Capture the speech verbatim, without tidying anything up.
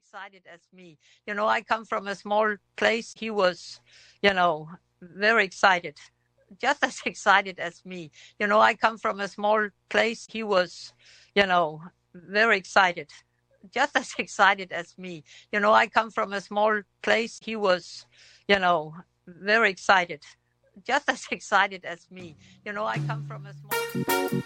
excited as me. You know, I come from a small place. He was, you know, very excited, just as excited as me. You know, I come from a small place. He was, you know, very excited, just as excited as me. You know, I come from a small place. He was, you know, very excited, just as excited as me. You know, I come from a small